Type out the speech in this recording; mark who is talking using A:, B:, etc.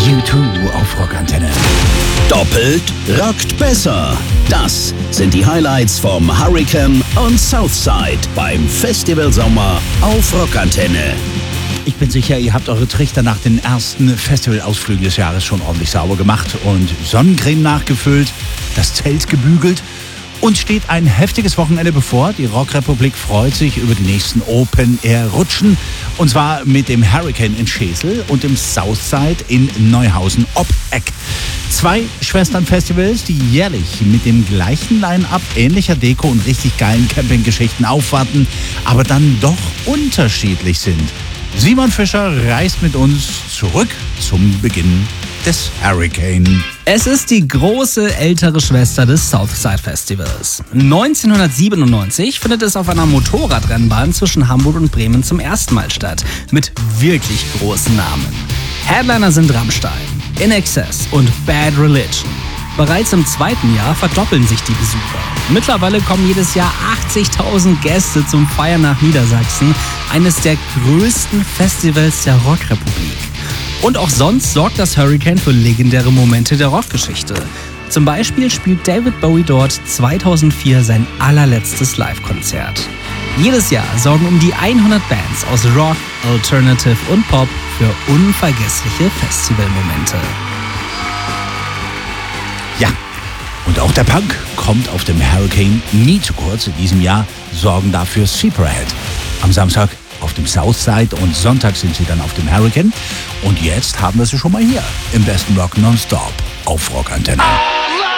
A: U2 auf Rockantenne.
B: Doppelt rockt besser. Das sind die Highlights vom Hurricane und Southside beim Festival Sommer auf Rockantenne.
A: Ich bin sicher, ihr habt eure Trichter nach den ersten Festivalausflügen des Jahres schon ordentlich sauber gemacht und Sonnencreme nachgefüllt, das Zelt gebügelt. Uns steht ein heftiges Wochenende bevor. Die Rockrepublik freut sich über die nächsten Open-Air-Rutschen. Und zwar mit dem Hurricane in Schesel und dem Southside in Neuhausen-Obreck. 2 Schwestern-Festivals, die jährlich mit dem gleichen Line-Up, ähnlicher Deko und richtig geilen Campinggeschichten aufwarten, aber dann doch unterschiedlich sind. Simon Fischer reist mit uns zurück zum Beginn des Hurricane.
C: Es ist die große ältere Schwester des Southside Festivals. 1997 findet es auf einer Motorradrennbahn zwischen Hamburg und Bremen zum ersten Mal statt. Mit wirklich großen Namen. Headliner sind Rammstein, INXS und Bad Religion. Bereits im zweiten Jahr verdoppeln sich die Besucher. Mittlerweile kommen jedes Jahr 80.000 Gäste zum Feiern nach Niedersachsen, eines der größten Festivals der Rockrepublik. Und auch sonst sorgt das Hurricane für legendäre Momente der Rockgeschichte. Zum Beispiel spielt David Bowie dort 2004 sein allerletztes Live-Konzert. Jedes Jahr sorgen um die 100 Bands aus Rock, Alternative und Pop für unvergessliche Festivalmomente.
A: Ja, und auch der Punk kommt auf dem Hurricane nie zu kurz. In diesem Jahr sorgen dafür Zebrahead. Am Samstag auf dem Southside und Sonntag sind sie dann auf dem Hurricane. Und jetzt haben wir sie schon mal hier im besten Rock Nonstop auf Rockantenne.